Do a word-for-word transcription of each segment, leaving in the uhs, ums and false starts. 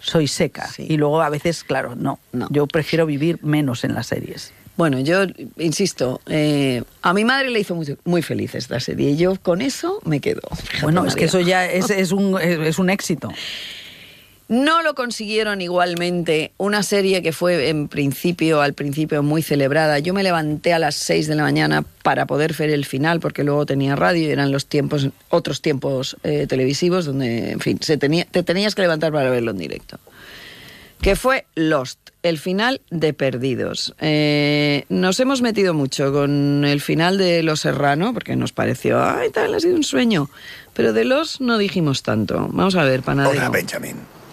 soy seca. Sí. Y luego a veces, claro, no, no. Yo prefiero vivir menos en las series. Bueno, yo insisto, eh, a mi madre le hizo muy, muy feliz esta serie y yo con eso me quedo. Fíjate, bueno, María. Es que eso ya es, es, un, es, es un éxito. No lo consiguieron igualmente una serie que fue en principio, al principio muy celebrada. Yo me levanté a las seis de la mañana para poder ver el final, porque luego tenía radio y eran los tiempos, otros tiempos eh, televisivos donde, en fin, se tenía, te tenías que levantar para verlo en directo. Que fue Lost, el final de Perdidos. Eh, nos hemos metido mucho con el final de Los Serrano, porque nos pareció, ay, tal, ha sido un sueño. Pero de Lost no dijimos tanto. Vamos a ver, Panadero. Hola, Benjamin.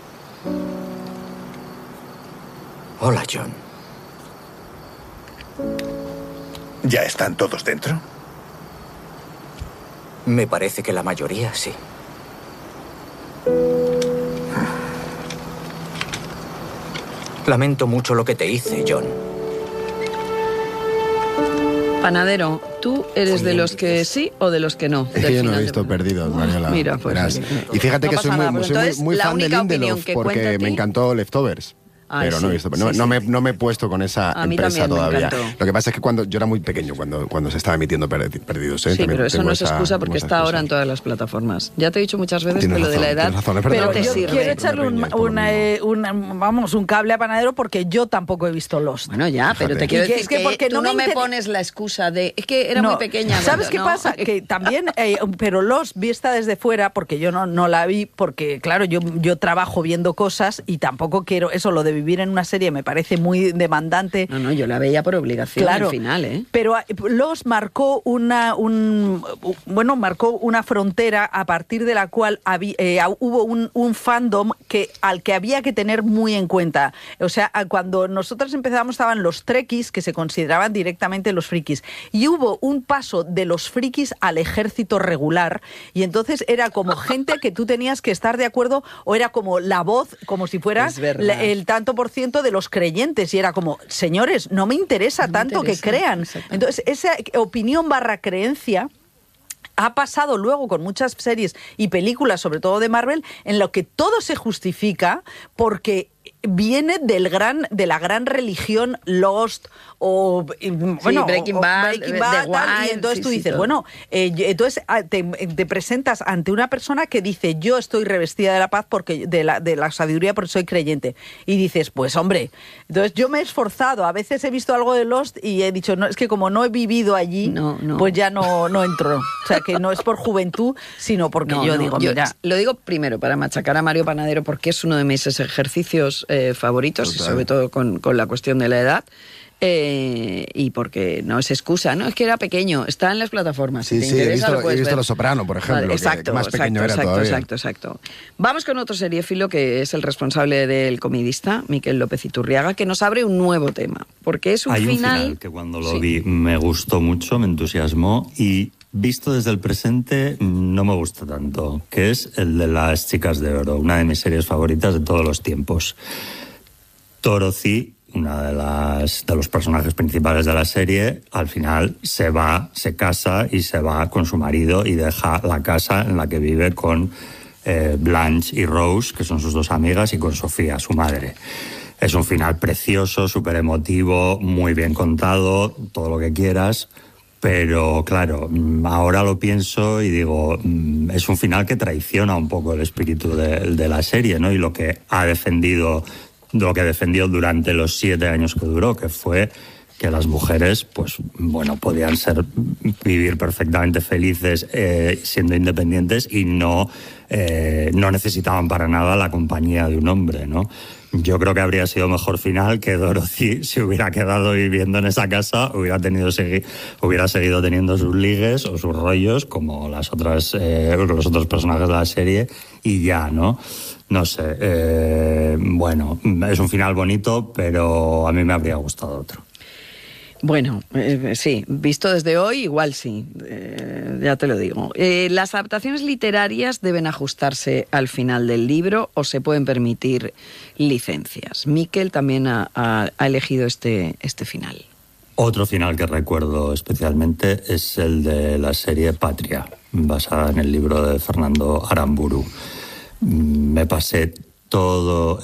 Hola, John. ¿Ya están todos dentro? Me parece que la mayoría sí. Lamento mucho lo que te hice, John. Panadero, ¿tú eres de los que sí o de los que no? Es que yo no he visto Perdidos, Mariola. Mira, pues... Verás. Y fíjate no que soy muy, nada, soy muy, muy fan de Lindelof porque me encantó Leftovers. Ay, pero sí, no he visto, no, sí, no, sí. Me, no me he puesto con esa a empresa todavía. Me Lo que pasa es que cuando yo era muy pequeño cuando, cuando se estaba emitiendo Perdidos, ¿eh? Sí, También pero eso no es esa, excusa porque está excusa. ahora en todas las plataformas. Ya te he dicho muchas veces Tienes que lo razón, de la edad, razón, pero verdad, te yo sirve. quiero echarle un, una, eh, una, vamos, un cable a Panadero porque yo tampoco he visto Lost. Bueno, ya, Fíjate. pero te quiero Y que decir es que que, porque tú no no me me inter- pones la excusa de... Es que era No. muy pequeña. ¿Sabes cuando- qué no. pasa? Que también, eh, pero Lost, vista desde fuera, porque yo no, no la vi, porque claro, yo, yo trabajo viendo cosas y tampoco quiero, eso, lo de vivir en una serie me parece muy demandante. No, no, yo la veía por obligación Claro, al final, ¿eh? Pero Lost marcó una, un, bueno, marcó una frontera a partir de la cual había, eh, hubo un, un fandom que, al que había que tener muy en cuenta. O sea, cuando nosotros empezamos estaban los trekkies, que se consideraban directamente los frikis, y hubo un paso de los frikis al ejército regular, y entonces era como gente que tú tenías que estar de acuerdo, o era como la voz, como si fuera la, el tanto por ciento de los creyentes, y era como, señores, no me interesa No me tanto interesa, que crean. Entonces, esa opinión barra creencia ha pasado luego con muchas series y películas, sobre todo de Marvel, en lo que todo se justifica porque viene del gran, de la gran religión Lost o bueno, sí, Breaking o, Bad, Breaking Bad The tal, Wire, y entonces sí, tú sí, dices, todo. bueno, eh, entonces te, te presentas ante una persona que dice, yo estoy revestida de la paz porque de la, de la sabiduría porque soy creyente, y dices, pues hombre, entonces yo me he esforzado, a veces he visto algo de Lost y he dicho, no, es que como no he vivido allí, no, no. pues ya no, no entro, o sea que no es por juventud, sino porque No, yo no, digo, yo mira, lo digo primero para machacar a Mario Panadero porque es uno de mis ejercicios eh, favoritos. Total. Y sobre todo con, con la cuestión de la edad. Eh, y porque no es excusa, no, es que era pequeño, está en las plataformas. Sí, si te sí, interesa, he visto, lo puedes he visto ver. Los Soprano, por ejemplo, vale, exacto, que, que más exacto, pequeño era exacto, todavía. Exacto, exacto. Vamos con otro seriéfilo que es el responsable del comidista, Miquel López Iturriaga, que nos abre un nuevo tema, porque es un Hay final... un final que cuando lo sí. vi me gustó mucho, me entusiasmó y visto desde el presente no me gusta tanto, que es el de Las Chicas de Oro, una de mis series favoritas de todos los tiempos. Dorothy, una de las de los personajes principales de la serie, al final se va, se casa y se va con su marido y deja la casa en la que vive con eh, Blanche y Rose, que son sus dos amigas, y con Sofía, su madre. Es un final precioso, súper emotivo, muy bien contado, todo lo que quieras, pero claro, ahora lo pienso y digo, es un final que traiciona un poco el espíritu de, de la serie, ¿no? Y lo que ha defendido... lo que defendió durante los siete años que duró, que fue que las mujeres, pues bueno, podían ser, vivir perfectamente felices eh, siendo independientes y no, eh, no necesitaban para nada la compañía de un hombre, ¿no? Yo creo que habría sido mejor final que Dorothy se hubiera quedado viviendo en esa casa, hubiera tenido segui- hubiera seguido teniendo sus ligues o sus rollos como las otras, eh, los otros personajes de la serie y ya, ¿no? No sé, eh, bueno, es un final bonito, pero a mí me habría gustado otro. Bueno, eh, sí, visto desde hoy, igual sí, eh, ya te lo digo. Eh, ¿Las adaptaciones literarias deben ajustarse al final del libro o se pueden permitir licencias? Miquel también ha, ha, ha elegido este, este final. Otro final que recuerdo especialmente es el de la serie Patria, basada en el libro de Fernando Aramburu. Me pasé todo